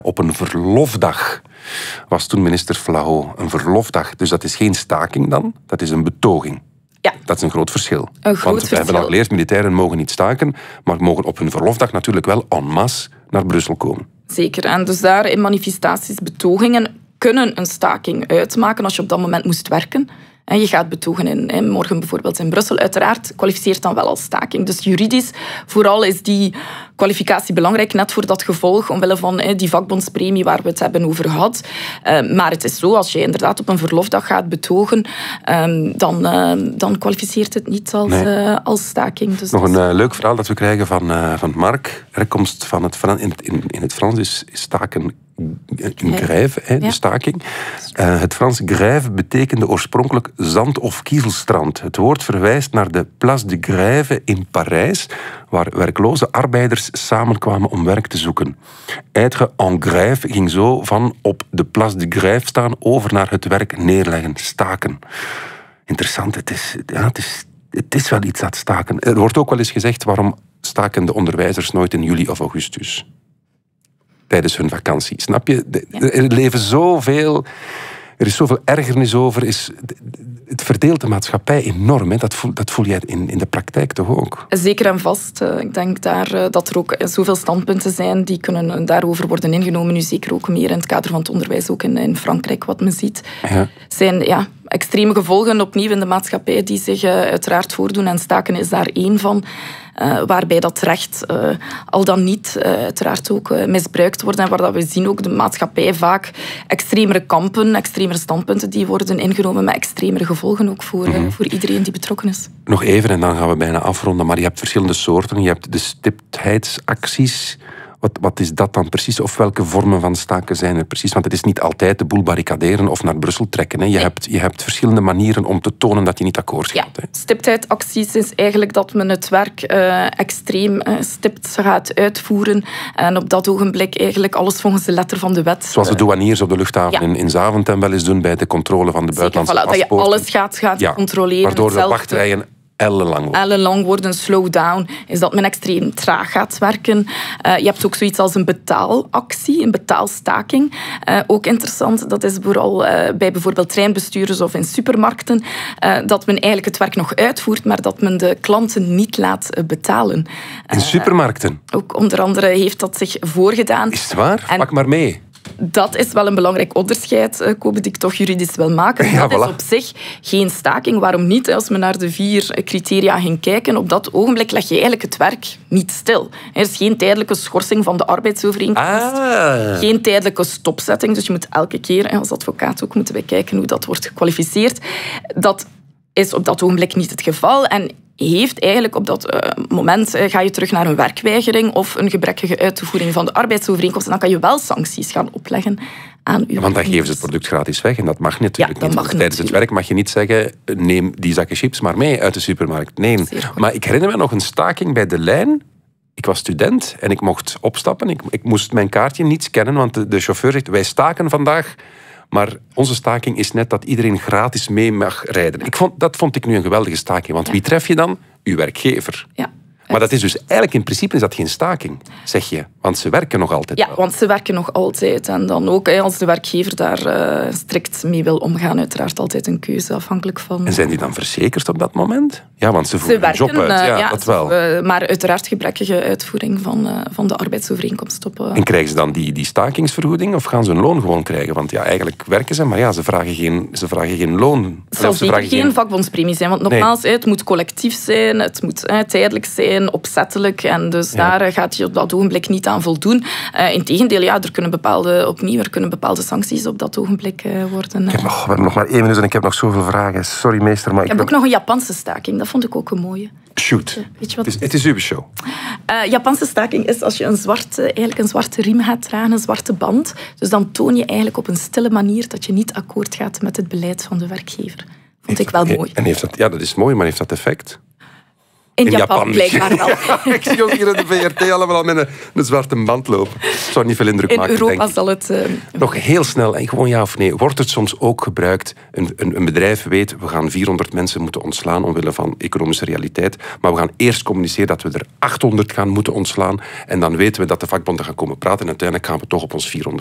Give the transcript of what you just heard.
Op een verlofdag was toen minister Vlaho. Een verlofdag. Dus dat is geen staking dan, dat is een betoging. Ja. Dat is een groot verschil. Want we hebben al geleerd, militairen mogen niet staken, maar mogen op hun verlofdag natuurlijk wel en masse naar Brussel komen. Zeker. En dus daar in manifestaties, betogingen kunnen een staking uitmaken als je op dat moment moest werken. En je gaat betogen morgen bijvoorbeeld in Brussel. Uiteraard kwalificeert dan wel als staking. Dus juridisch vooral is die kwalificatie belangrijk, net voor dat gevolg, omwille van die vakbondspremie waar we het hebben over gehad. Maar het is zo, als je inderdaad op een verlofdag gaat betogen, dan kwalificeert het niet als staking. Dus nog een leuk verhaal dat we krijgen van Mark. Herkomst van het Frans. In het Frans is staken een grève, de staking. Het Frans grève betekende oorspronkelijk zand- of kiezelstrand. Het woord verwijst naar de Place de Grève in Parijs, waar werkloze arbeiders samenkwamen om werk te zoeken. Être en grève ging zo van op de Place de Grève staan over naar het werk neerleggen, staken. Interessant, het is wel iets dat staken. Er wordt ook wel eens gezegd, waarom staken de onderwijzers nooit in juli of augustus? Tijdens hun vakantie. Snap je? Er leven zoveel... Er is zoveel ergernis over. Het verdeelt de maatschappij enorm. Hè. Dat voel jij in de praktijk toch ook? Zeker en vast. Ik denk dat er ook zoveel standpunten zijn die kunnen daarover worden ingenomen. Nu zeker ook meer in het kader van het onderwijs, ook in Frankrijk, wat men ziet. Ja. Zijn extreme gevolgen opnieuw in de maatschappij die zich uiteraard voordoen. En staken is daar één van. Waarbij dat recht al dan niet uiteraard ook misbruikt wordt. En waar dat we zien ook de maatschappij vaak extremere kampen, extremere standpunten die worden ingenomen met extremere gevolgen ook voor iedereen die betrokken is. Nog even en dan gaan we bijna afronden. Maar je hebt verschillende soorten. Je hebt de stiptheidsacties. Wat is dat dan precies? Of welke vormen van staken zijn er precies? Want het is niet altijd de boel barricaderen of naar Brussel trekken. Hè. Je hebt verschillende manieren om te tonen dat je niet akkoord gaat. Hè. Stiptheidsacties is eigenlijk dat men het werk extreem stipt gaat uitvoeren. En op dat ogenblik eigenlijk alles volgens de letter van de wet. Zoals de douaniers op de luchthaven in Zaventem wel eens doen bij de controle van de buitenlandse paspoorten. Dat je alles gaat controleren. Waardoor de wachtrijen ellenlang worden. Slow-down is dat men extreem traag gaat werken. Je hebt ook zoiets als een betaalactie, een betaalstaking. Ook interessant, dat is vooral bij bijvoorbeeld treinbestuurders of in supermarkten, dat men eigenlijk het werk nog uitvoert, maar dat men de klanten niet laat betalen. In supermarkten? Ook onder andere heeft dat zich voorgedaan. Is het waar? Pak maar mee. Dat is wel een belangrijk onderscheid, Kobe, die ik toch juridisch wil maken. Dat is op zich geen staking. Waarom niet? Als we naar de 4 criteria gaan kijken, op dat ogenblik leg je eigenlijk het werk niet stil. Er is geen tijdelijke schorsing van de arbeidsovereenkomst. Geen tijdelijke stopzetting. Dus je moet elke keer, als advocaat ook, moeten wij kijken hoe dat wordt gekwalificeerd. Dat is op dat ogenblik niet het geval. En heeft eigenlijk op dat moment ga je terug naar een werkweigering of een gebrekkige uitvoering van de arbeidsovereenkomst. En dan kan je wel sancties gaan opleggen aan uw Want dan geven ze het product gratis weg en dat mag natuurlijk niet. Tijdens het werk mag je niet zeggen, neem die zakken chips maar mee uit de supermarkt. Nee. Maar ik herinner me nog een staking bij De Lijn. Ik was student en ik mocht opstappen. Ik moest mijn kaartje niet scannen, want de chauffeur zegt, wij staken vandaag. Maar onze staking is net dat iedereen gratis mee mag rijden. Dat vond ik nu een geweldige staking. Want wie tref je dan? Uw werkgever. Ja. Maar dat is dus eigenlijk in principe is dat geen staking, zeg je. Want ze werken nog altijd wel. Want ze werken nog altijd. En dan ook als de werkgever daar strikt mee wil omgaan, uiteraard altijd een keuze afhankelijk van... En zijn die dan verzekerd op dat moment? Ja, want ze voeren hun job uit. Dat wel. Maar uiteraard gebrekkige uitvoering van de arbeidsovereenkomst. En krijgen ze dan die stakingsvergoeding of gaan ze een loon gewoon krijgen? Want eigenlijk werken ze, maar ze vragen geen loon. Het zal zeker geen vakbondspremie zijn. Want nogmaals, het moet collectief zijn, het moet tijdelijk zijn, opzettelijk. En dus daar gaat je op dat ogenblik niet aan voldoen. Integendeel, er kunnen bepaalde sancties op dat ogenblik worden. We hebben nog maar 1 minuut en ik heb nog zoveel vragen. Sorry, meester. Maar ik heb ook nog een Japanse staking. Dat vond ik ook een mooie. Shoot. Weet je wat het is uw show. Japanse staking is als je een zwarte riem gaat dragen, een zwarte band. Dus dan toon je eigenlijk op een stille manier dat je niet akkoord gaat met het beleid van de werkgever. Vond ik wel mooi. En heeft dat is mooi, maar heeft dat effect? In Japan blijkbaar wel. Ik zie ons hier in de VRT allemaal met een zwarte band lopen. Het zou niet veel indruk maken, In Europa denk ik. zal het... Nog heel snel, en gewoon ja of nee. Wordt het soms ook gebruikt? Een bedrijf weet, we gaan 400 mensen moeten ontslaan omwille van economische realiteit. Maar we gaan eerst communiceren dat we er 800 gaan moeten ontslaan. En dan weten we dat de vakbonden gaan komen praten. En uiteindelijk gaan we toch op ons 400